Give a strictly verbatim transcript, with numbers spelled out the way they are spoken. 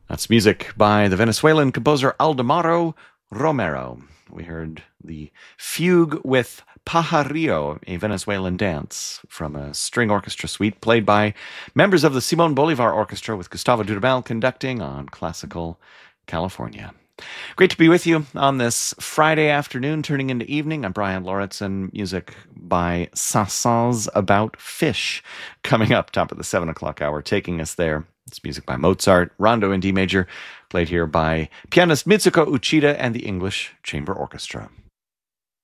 That's music by the Venezuelan composer Aldemaro Romero. We heard the fugue with Pajarillo, a Venezuelan dance from a string orchestra suite played by members of the Simon Bolivar Orchestra with Gustavo Dudamel conducting on Classical California. Great to be with you on this Friday afternoon, turning into evening. I'm Brian Lauritsen. Music by Saint-Saëns About Fish coming up top of the seven o'clock hour, taking us there. It's music by Mozart, Rondo in D major, played here by pianist Mitsuko Uchida and the English Chamber Orchestra.